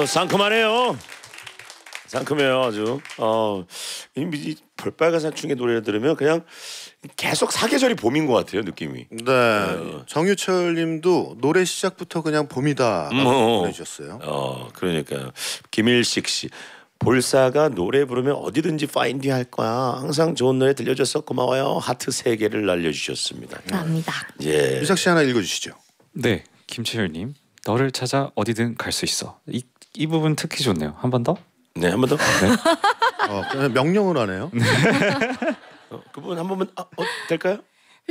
상큼하네요. 상큼해요 아주. 이 볼빨간사춘의 노래를 들으면 그냥 계속 사계절이 봄인 것 같아요 느낌이. 네. 정유철님도 노래 시작부터 그냥 봄이다 보내주셨어요. 그러니까요. 김일식 씨. 볼사가 노래 부르면 어디든지 파인디 할 거야. 항상 좋은 노래 들려줘서 고마워요. 하트 3개를 날려주셨습니다. 감사합니다. 예. 유석 씨 하나 읽어주시죠. 네, 김채열님. 너를 찾아 어디든 갈 수 있어. 이 부분 특히 좋네요. 한 번 더? 네, 한 번 더. 그냥 명령을 하네요. 그 부분 한 번만 될까요?